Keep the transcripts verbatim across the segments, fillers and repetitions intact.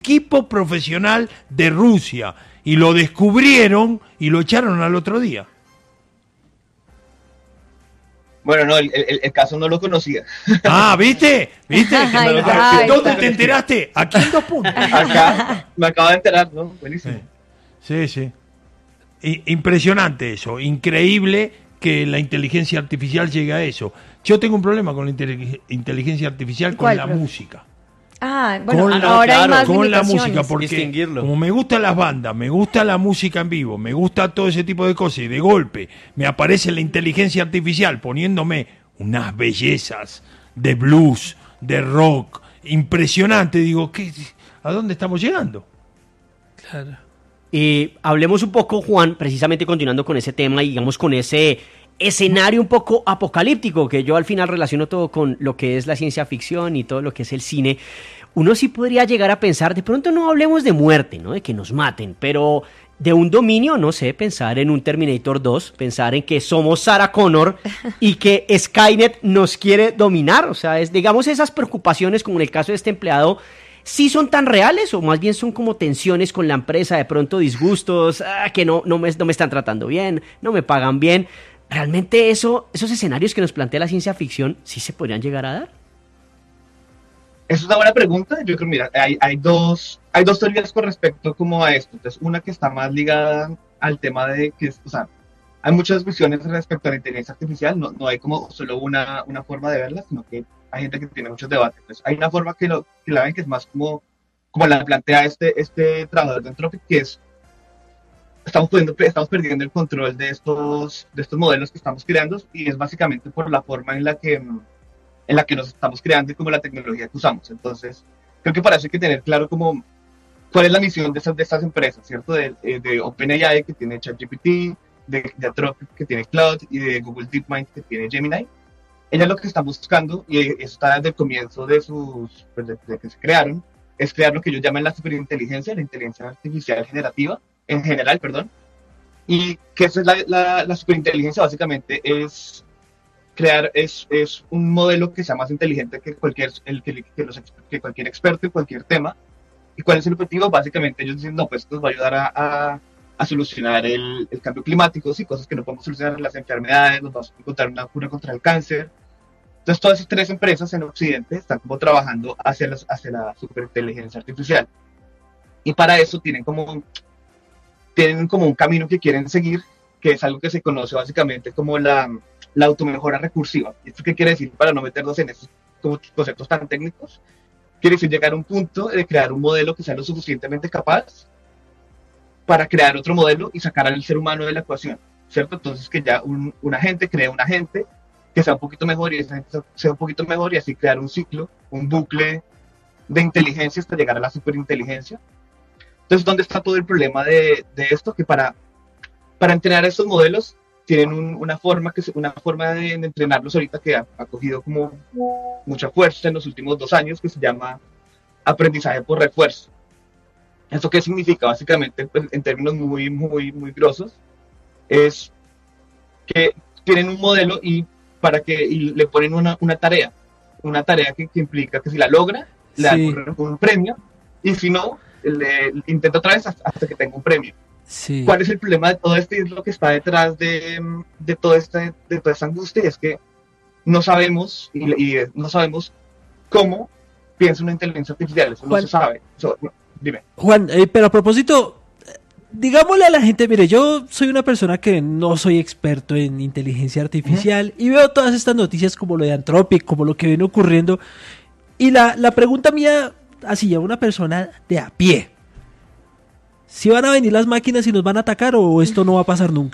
equipo profesional de Rusia y lo descubrieron y lo echaron al otro día. Bueno, no, el, el, el caso no lo conocía. Ah, ¿viste? ¿Viste? Ay, ay, ¿dónde te enteraste? Aquí en Dos Puntos. Acá, me acabo de enterar, ¿no? Buenísimo. Sí, sí. sí. Impresionante eso, increíble que la inteligencia artificial llegue a eso. Yo tengo un problema con la inteligencia artificial, con la profe? música. Ah, bueno, con ahora la, hay más con la limitaciones. música, porque como me gustan las bandas, me gusta la música en vivo, me gusta todo ese tipo de cosas, y de golpe me aparece la inteligencia artificial poniéndome unas bellezas de blues, de rock, impresionante, digo, ¿qué, ¿a dónde estamos llegando? Claro. Eh, hablemos un poco, Juan, precisamente continuando con ese tema y digamos con ese escenario un poco apocalíptico, que yo al final relaciono todo con lo que es la ciencia ficción y todo lo que es el cine. Uno sí podría llegar a pensar, de pronto no hablemos de muerte, ¿no? De que nos maten, pero de un dominio, no sé, pensar en un Terminator dos, pensar en que somos Sarah Connor y que Skynet nos quiere dominar. O sea, es, digamos, esas preocupaciones, como en el caso de este empleado, ¿sí son tan reales o más bien son como tensiones con la empresa, de pronto disgustos, ah, que no, no, me, no me están tratando bien, no me pagan bien? ¿Realmente eso, esos escenarios que nos plantea la ciencia ficción sí se podrían llegar a dar? Esa es una buena pregunta. Yo creo, mira, hay, hay, dos, hay dos teorías con respecto como a esto. Entonces, una que está más ligada al tema de que, o sea, hay muchas visiones respecto a la inteligencia artificial, no, no hay como solo una, una forma de verla, sino que hay gente que tiene muchos debates. Entonces, hay una forma que, lo, que la ven que es más como, como la plantea este, este trabajador de Anthropic, que es Estamos, pudiendo, estamos perdiendo el control de estos, de estos modelos que estamos creando, y es básicamente por la forma en la que, en la que nos estamos creando y como la tecnología que usamos. Entonces, creo que para eso hay que tener claro como cuál es la misión de estas, de estas empresas, ¿cierto? De, de OpenAI, que tiene ChatGPT, de, de Anthropic, que tiene Cloud, y de Google DeepMind, que tiene Gemini. Ellas lo que están buscando, y eso está desde el comienzo de sus, pues de, de que se crearon, es crear lo que ellos llaman la superinteligencia, la inteligencia artificial generativa, en general, perdón, y que esa es la, la, la superinteligencia. Básicamente es crear, es, es un modelo que sea más inteligente que cualquier, el, que, que, los, que cualquier experto en cualquier tema. ¿Y cuál es el objetivo? Básicamente ellos dicen, no, pues esto nos va a ayudar a, a, a solucionar el, el cambio climático, sí, cosas que no podemos solucionar, las enfermedades, nos vamos a encontrar una cura contra el cáncer. Entonces todas esas tres empresas en Occidente están como trabajando hacia, las, hacia la superinteligencia artificial, y para eso tienen como tienen como un camino que quieren seguir, que es algo que se conoce básicamente como la, la automejora recursiva. ¿Y esto qué quiere decir? Para no meternos en estos como conceptos tan técnicos, quiere decir llegar a un punto de crear un modelo que sea lo suficientemente capaz para crear otro modelo y sacar al ser humano de la ecuación, ¿cierto? Entonces que ya un, un agente cree un agente que sea un poquito mejor, y ese agente sea un poquito mejor, y así crear un ciclo, un bucle de inteligencia hasta llegar a la superinteligencia. Entonces, ¿dónde está todo el problema de, de esto? Que para, para entrenar estos modelos tienen un, una forma, que, una forma de, de entrenarlos ahorita que ha, ha cogido como mucha fuerza en los últimos dos años, que se llama aprendizaje por refuerzo. ¿Eso qué significa? Básicamente, pues, en términos muy, muy, muy grosos, es que tienen un modelo y, para que, y le ponen una, una tarea, una tarea que, que implica que si la logra, le dan sí. un, un premio, y si no, le intento otra vez hasta, hasta que tenga un premio. Sí. ¿Cuál es el problema de todo esto? Y es lo que está detrás de, de, todo este, de toda esta angustia, y es que no sabemos, y, y no sabemos cómo piensa una inteligencia artificial. Eso Juan, no se sabe. So, no, dime. Juan, eh, pero a propósito, digámosle a la gente, mire, yo soy una persona que no soy experto en inteligencia artificial, uh-huh. y veo todas estas noticias como lo de Anthropic, como lo que viene ocurriendo, y la, la pregunta mía, así a una persona de a pie, ¿si van a venir las máquinas y nos van a atacar o esto no va a pasar nunca?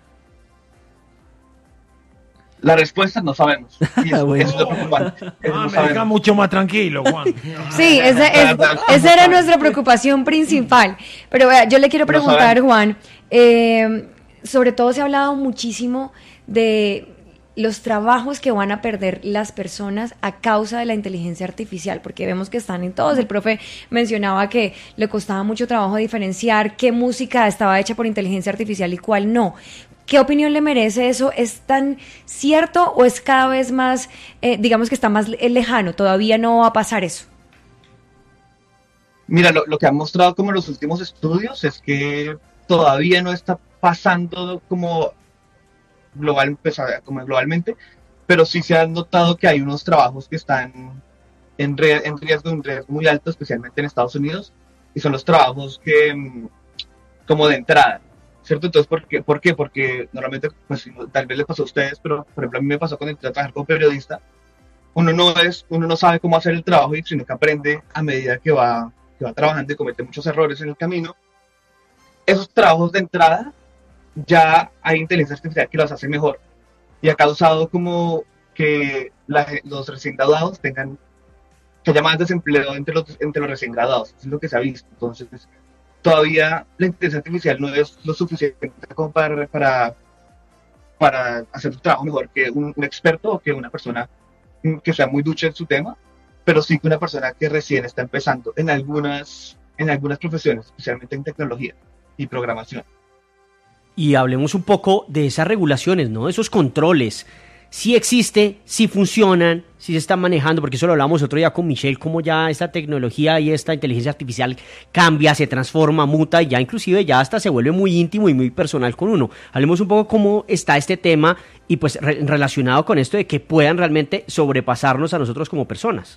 La respuesta no sabemos. Y eso, bueno. eso es lo preocupante. Eso ah, no me deja mucho más tranquilo, Juan. Sí, esa, es, esa era nuestra preocupación principal. Pero vea, yo le quiero preguntar, Juan, eh, sobre todo se ha hablado muchísimo de los trabajos que van a perder las personas a causa de la inteligencia artificial, porque vemos que están en todos. El profe mencionaba que le costaba mucho trabajo diferenciar qué música estaba hecha por inteligencia artificial y cuál no. ¿Qué opinión le merece eso? ¿Es tan cierto o es cada vez más, eh, digamos que está más lejano, todavía no va a pasar eso? Mira, lo, lo que han mostrado como los últimos estudios es que todavía no está pasando como, global, pues, como globalmente, pero sí se ha notado que hay unos trabajos que están en, re, en riesgo, un riesgo muy alto, especialmente en Estados Unidos, y son los trabajos que, como de entrada, ¿cierto? Entonces, ¿por qué? ¿Por qué? Porque normalmente, pues tal vez les pasó a ustedes, pero por ejemplo a mí me pasó cuando entré a trabajar como periodista, uno no es, uno no sabe cómo hacer el trabajo, sino que aprende a medida que va, que va trabajando y comete muchos errores en el camino. Esos trabajos de entrada, ya hay inteligencia artificial que los hace mejor, y ha causado como que la, los recién graduados tengan, que haya más desempleo entre los, entre los recién graduados, eso es lo que se ha visto. Entonces, todavía la inteligencia artificial no es lo suficiente como para, para, para hacer su trabajo mejor que un, un experto o que una persona que sea muy ducha en su tema, pero sí que una persona que recién está empezando en algunas, en algunas profesiones, especialmente en tecnología y programación. Y hablemos un poco de esas regulaciones, ¿no? Esos controles. Si existe, si funcionan, si se están manejando, porque eso lo hablamos otro día con Michelle, cómo ya esta tecnología y esta inteligencia artificial cambia, se transforma, muta y ya inclusive ya hasta se vuelve muy íntimo y muy personal con uno. Hablemos un poco cómo está este tema y pues re- relacionado con esto de que puedan realmente sobrepasarnos a nosotros como personas.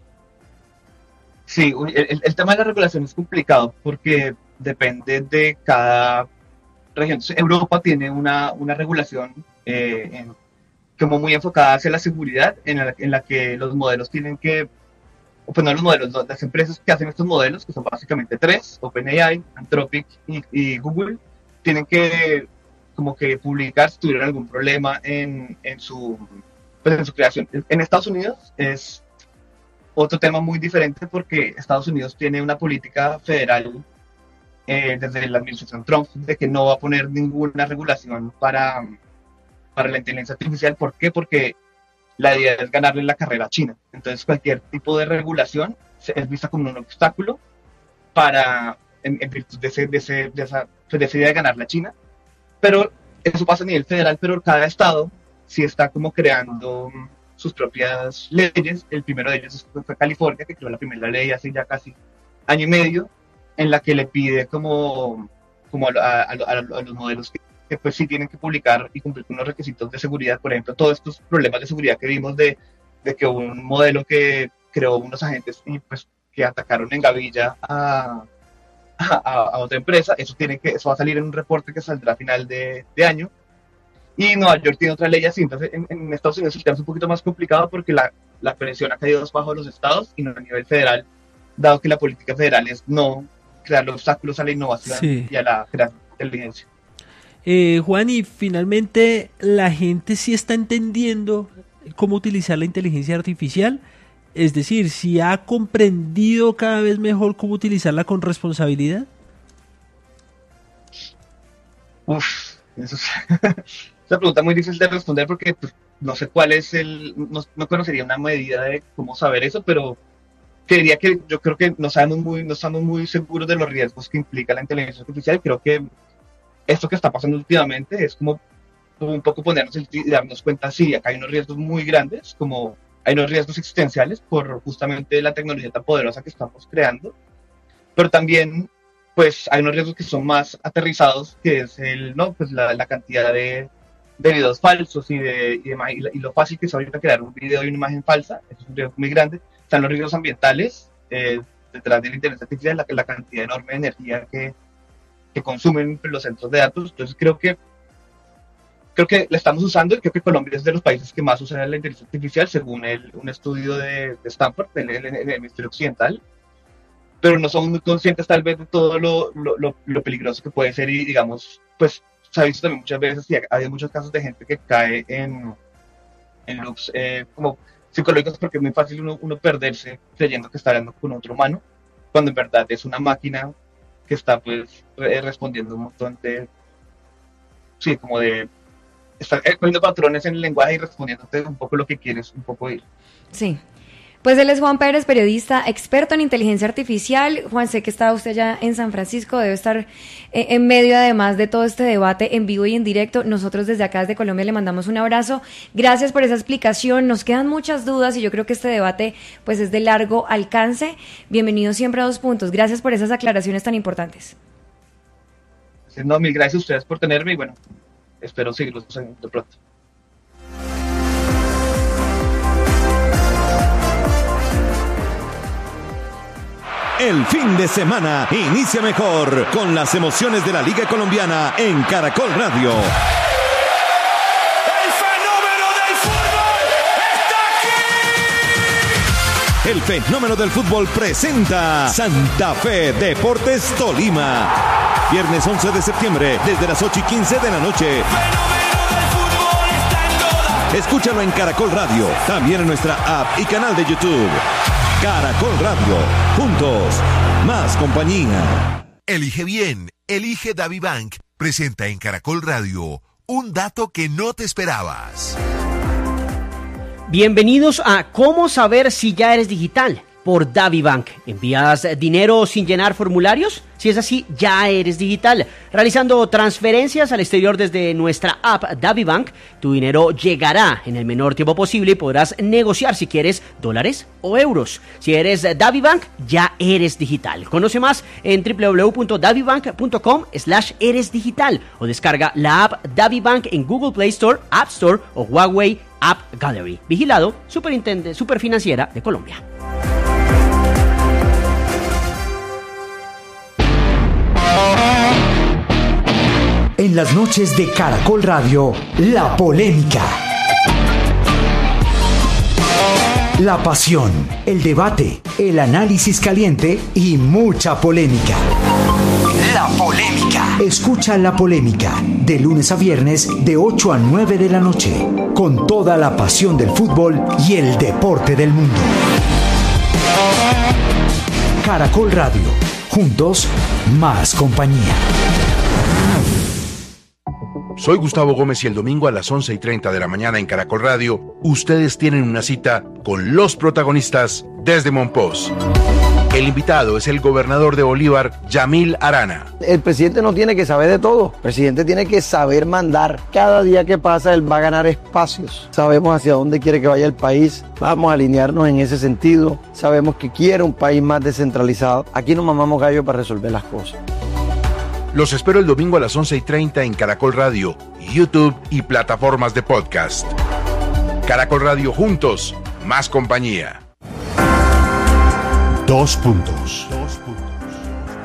Sí, el, el tema de la regulación es complicado porque depende de cada región. Entonces, Europa tiene una, una regulación eh, en, como muy enfocada hacia la seguridad, en la, en la que los modelos tienen que, o pues no los modelos, las empresas que hacen estos modelos, que son básicamente tres, OpenAI, Anthropic y, y Google, tienen que como que publicar si tuvieron algún problema en, en, su, pues en su creación. En Estados Unidos es otro tema muy diferente porque Estados Unidos tiene una política federal eh, desde la administración Trump de que no va a poner ninguna regulación para, para la inteligencia artificial. ¿Por qué? Porque la idea es ganarle la carrera a China. Entonces cualquier tipo de regulación es vista como un obstáculo para, en, en virtud de, ese, de, ese, de, esa, de esa idea de ganarle a China. Pero eso pasa a nivel federal, pero cada estado sí está como creando sus propias leyes. El primero de ellos fue California, que creó la primera ley hace ya casi año y medio, en la que le pide como, como a, a, a, a los modelos que, que pues sí tienen que publicar y cumplir con unos requisitos de seguridad. Por ejemplo, todos estos problemas de seguridad que vimos de, de que un modelo que creó unos agentes y pues que atacaron en Gavilla a, a, a otra empresa, eso tiene que eso va a salir en un reporte que saldrá a final de, de año. Y Nueva York tiene otra ley así. Entonces en, en Estados Unidos el tema es un poquito más complicado porque la, la presión ha caído bajo los estados y no a nivel federal, dado que la política federal es no crear obstáculos a la innovación sí. y a la creación de inteligencia. Eh, Juan, y finalmente la gente sí está entendiendo cómo utilizar la inteligencia artificial, es decir, si ha comprendido cada vez mejor cómo utilizarla con responsabilidad. Uf, eso es una pregunta muy difícil de responder porque pues, no sé cuál es el, no, no conocería una medida de cómo saber eso, pero te diría que yo creo que no sabemos muy, no estamos muy seguros de los riesgos que implica la inteligencia artificial. Creo que esto que está pasando últimamente es como, como un poco ponernos el, y darnos cuenta, sí, acá hay unos riesgos muy grandes, como hay unos riesgos existenciales por justamente la tecnología tan poderosa que estamos creando, pero también pues hay unos riesgos que son más aterrizados, que es el, no, pues la, la cantidad de, de videos falsos y, de, y, de, y lo fácil que es ahorita crear un video y una imagen falsa. Eso es un riesgo muy grande. Están los riesgos ambientales, eh, detrás de la inteligencia artificial, la, la cantidad enorme de energía que, que consumen los centros de datos. Entonces creo que creo que la estamos usando y creo que Colombia es de los países que más usan la inteligencia artificial, según el, un estudio de, de Stanford, en el, el hemisferio occidental. Pero no somos muy conscientes tal vez de todo lo, lo, lo, lo peligroso que puede ser y digamos, pues se ha visto también muchas veces y hay muchos casos de gente que cae en, en loops eh, como psicológicos porque es muy fácil uno, uno perderse creyendo que está hablando con otro humano, cuando en verdad es una máquina que está pues re respondiendo un montón de, sí, como de, está poniendo patrones en el lenguaje y respondiéndote un poco lo que quieres un poco oír. Sí. Pues él es Juan Pérez, periodista, experto en inteligencia artificial. Juan, sé que está usted ya en San Francisco, debe estar eh, en medio además de todo este debate en vivo y en directo. Nosotros desde acá, desde Colombia, le mandamos un abrazo. Gracias por esa explicación. Nos quedan muchas dudas y yo creo que este debate pues es de largo alcance. Bienvenido siempre a Dos Puntos. Gracias por esas aclaraciones tan importantes. No, mil gracias a ustedes por tenerme y bueno, espero seguirlos de pronto. El fin de semana inicia mejor con las emociones de la Liga Colombiana en Caracol Radio. ¡El fenómeno del fútbol está aquí! El fenómeno del fútbol presenta Santa Fe Deportes Tolima. Viernes once de septiembre, desde las ocho y quince de la noche. Escúchalo en Caracol Radio, también en nuestra app y canal de YouTube. Caracol Radio, juntos, más compañía. Elige bien, elige DaviBank. Presenta en Caracol Radio un dato que no te esperabas. Bienvenidos a ¿Cómo saber si ya eres digital? Por DaviBank. ¿Envías dinero sin llenar formularios? Si es así, ya eres digital. Realizando transferencias al exterior desde nuestra app DaviBank, tu dinero llegará en el menor tiempo posible y podrás negociar si quieres dólares o euros. Si eres DaviBank, ya eres digital. Conoce más en www.davibank.com slash eres digital o descarga la app DaviBank en Google Play Store, App Store o Huawei App Gallery. Vigilado, Superintendente Superfinanciera de Colombia. En las noches de Caracol Radio, la polémica. La pasión, el debate, el análisis caliente y mucha polémica. La polémica. Escucha La Polémica, de lunes a viernes, de ocho a nueve de la noche, con toda la pasión del fútbol y el deporte del mundo. Caracol Radio, juntos, más compañía. Soy Gustavo Gómez y el domingo a las once y treinta de la mañana en Caracol Radio, ustedes tienen una cita con los protagonistas desde Monpós. El invitado es el gobernador de Bolívar, Yamil Arana. El presidente no tiene que saber de todo, el presidente tiene que saber mandar. Cada día que pasa él va a ganar espacios. Sabemos hacia dónde quiere que vaya el país, vamos a alinearnos en ese sentido. Sabemos que quiere un país más descentralizado. Aquí no mamamos gallo para resolver las cosas. Los espero el domingo a las once y treinta en Caracol Radio, YouTube y plataformas de podcast. Caracol Radio, juntos, más compañía. Dos puntos.